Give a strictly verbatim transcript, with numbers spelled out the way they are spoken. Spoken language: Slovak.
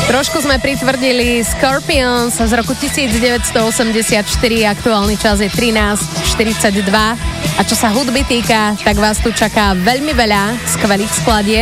Trošku sme pritvrdili Scorpions z roku devätnásťstoosemdesiatštyri, aktuálny čas je trinásť štyridsaťdva. A čo sa hudby týka, tak vás tu čaká veľmi veľa skvelých skladieb.